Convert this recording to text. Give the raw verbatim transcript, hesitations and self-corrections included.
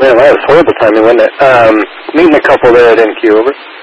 Man, that was horrible timing, wasn't it? Um, meeting a couple there at N Q, over.